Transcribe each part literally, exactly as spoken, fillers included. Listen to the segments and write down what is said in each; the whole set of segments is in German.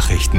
Nachrichten.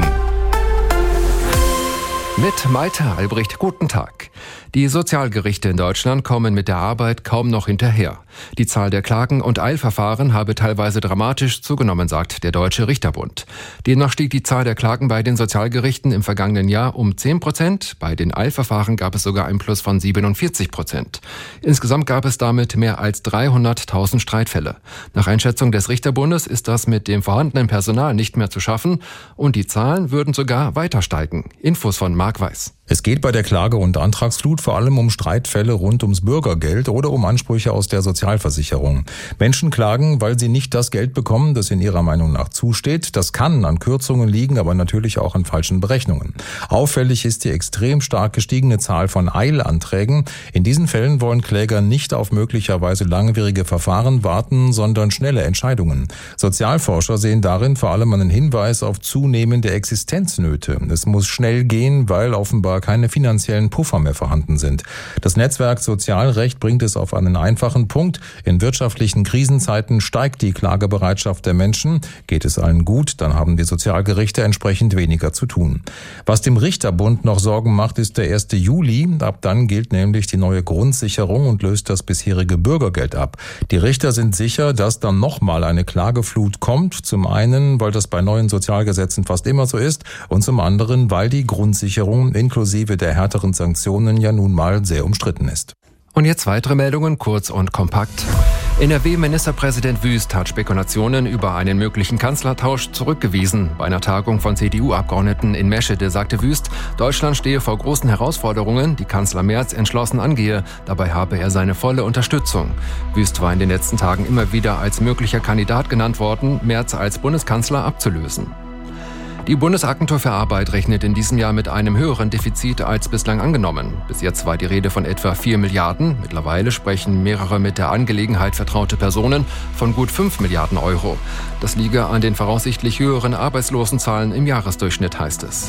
Mit Malte Albrecht, guten Tag. Die Sozialgerichte in Deutschland kommen mit der Arbeit kaum noch hinterher. Die Zahl der Klagen und Eilverfahren habe teilweise dramatisch zugenommen, sagt der Deutsche Richterbund. Demnach stieg die Zahl der Klagen bei den Sozialgerichten im vergangenen Jahr um zehn Prozent. Bei den Eilverfahren gab es sogar einen Plus von siebenundvierzig Prozent. Insgesamt gab es damit mehr als dreihunderttausend Streitfälle. Nach Einschätzung des Richterbundes ist das mit dem vorhandenen Personal nicht mehr zu schaffen und die Zahlen würden sogar weiter steigen. Infos von Marc Weiß. Es geht bei der Klage- und Antragsflut vor allem um Streitfälle rund ums Bürgergeld oder um Ansprüche aus der Sozialversicherung. Menschen klagen, weil sie nicht das Geld bekommen, das in ihrer Meinung nach zusteht. Das kann an Kürzungen liegen, aber natürlich auch an falschen Berechnungen. Auffällig ist die extrem stark gestiegene Zahl von Eilanträgen. In diesen Fällen wollen Kläger nicht auf möglicherweise langwierige Verfahren warten, sondern schnelle Entscheidungen. Sozialforscher sehen darin vor allem einen Hinweis auf zunehmende Existenznöte. Es muss schnell gehen, weil offenbar keine finanziellen Puffer mehr vorhanden sind. Das Netzwerk Sozialrecht bringt es auf einen einfachen Punkt. In wirtschaftlichen Krisenzeiten steigt die Klagebereitschaft der Menschen. Geht es allen gut, dann haben die Sozialgerichte entsprechend weniger zu tun. Was dem Richterbund noch Sorgen macht, ist der erste Juli. Ab dann gilt nämlich die neue Grundsicherung und löst das bisherige Bürgergeld ab. Die Richter sind sicher, dass dann nochmal eine Klageflut kommt. Zum einen, weil das bei neuen Sozialgesetzen fast immer so ist und zum anderen, weil die Grundsicherung inklusive der härteren Sanktionen ja nun mal sehr umstritten ist. Und jetzt weitere Meldungen, kurz und kompakt. N R W-Ministerpräsident Wüst hat Spekulationen über einen möglichen Kanzlertausch zurückgewiesen. Bei einer Tagung von C D U-Abgeordneten in Meschede sagte Wüst, Deutschland stehe vor großen Herausforderungen, die Kanzler Merz entschlossen angehe. Dabei habe er seine volle Unterstützung. Wüst war in den letzten Tagen immer wieder als möglicher Kandidat genannt worden, Merz als Bundeskanzler abzulösen. Die Bundesagentur für Arbeit rechnet in diesem Jahr mit einem höheren Defizit als bislang angenommen. Bis jetzt war die Rede von etwa vier Milliarden. Mittlerweile sprechen mehrere mit der Angelegenheit vertraute Personen von gut fünf Milliarden Euro. Das liege an den voraussichtlich höheren Arbeitslosenzahlen im Jahresdurchschnitt, heißt es.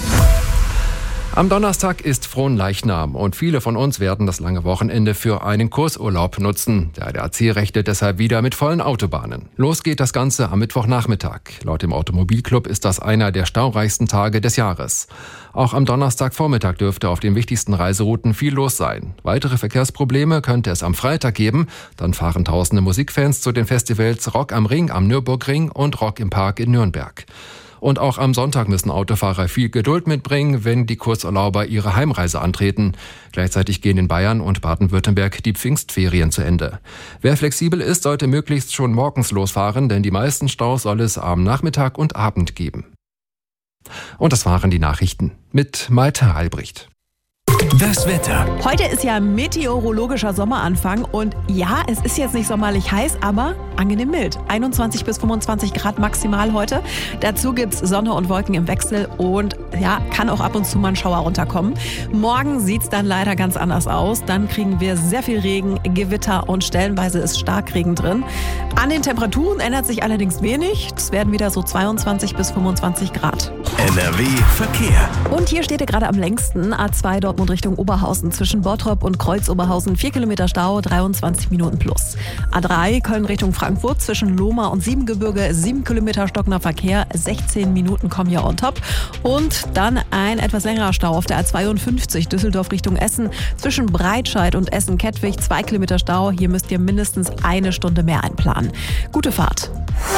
Am Donnerstag ist Fronleichnam und viele von uns werden das lange Wochenende für einen Kursurlaub nutzen. Der A D A C rechnet deshalb wieder mit vollen Autobahnen. Los geht das Ganze am Mittwochnachmittag. Laut dem Automobilclub ist das einer der staureichsten Tage des Jahres. Auch am Donnerstagvormittag dürfte auf den wichtigsten Reiserouten viel los sein. Weitere Verkehrsprobleme könnte es am Freitag geben. Dann fahren tausende Musikfans zu den Festivals Rock am Ring am Nürburgring und Rock im Park in Nürnberg. Und auch am Sonntag müssen Autofahrer viel Geduld mitbringen, wenn die Kurzurlauber ihre Heimreise antreten. Gleichzeitig gehen in Bayern und Baden-Württemberg die Pfingstferien zu Ende. Wer flexibel ist, sollte möglichst schon morgens losfahren, denn die meisten Staus soll es am Nachmittag und Abend geben. Und das waren die Nachrichten mit Malte Albrecht. Das Wetter. Heute ist ja meteorologischer Sommeranfang und ja, es ist jetzt nicht sommerlich heiß, aber angenehm mild. einundzwanzig bis fünfundzwanzig Grad maximal heute. Dazu gibt's Sonne und Wolken im Wechsel und ja, kann auch ab und zu mal ein Schauer runterkommen. Morgen sieht's dann leider ganz anders aus. Dann kriegen wir sehr viel Regen, Gewitter und stellenweise ist Starkregen drin. An den Temperaturen ändert sich allerdings wenig. Es werden wieder so zweiundzwanzig bis fünfundzwanzig Grad. N R W Verkehr. Und hier steht er gerade am längsten, A zwei Dortmund Richtung Oberhausen zwischen Bottrop und Kreuz-Oberhausen, vier Kilometer Stau, dreiundzwanzig Minuten plus. A drei Köln Richtung Frankfurt zwischen Lohmar und Siebengebirge, sieben Kilometer stockender Verkehr, sechzehn Minuten kommen hier on top. Und dann ein etwas längerer Stau auf der A zweiundfünfzig Düsseldorf Richtung Essen zwischen Breitscheid und Essen-Kettwig, zwei Kilometer Stau. Hier müsst ihr mindestens eine Stunde mehr einplanen. Gute Fahrt.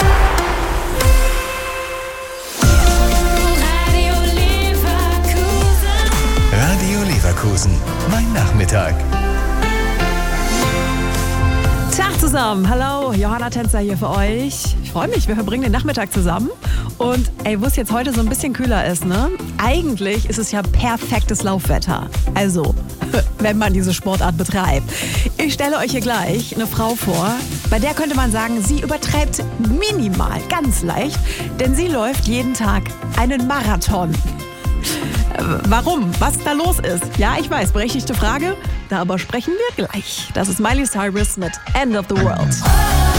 Radio Leverkusen. Mein Nachmittag. Tag zusammen. Hallo, Johanna Tänzer hier für euch. Ich freue mich, wir verbringen den Nachmittag zusammen. Und ey, wo es jetzt heute so ein bisschen kühler ist, ne? Eigentlich ist es ja perfektes Laufwetter. Also, wenn man diese Sportart betreibt. Ich stelle euch hier gleich eine Frau vor, bei der könnte man sagen, sie übertreibt minimal, ganz leicht, denn sie läuft jeden Tag einen Marathon. Warum? Was da los ist? Ja, ich weiß, berechtigte Frage. Darüber sprechen wir gleich. Das ist Miley Cyrus mit End of the World.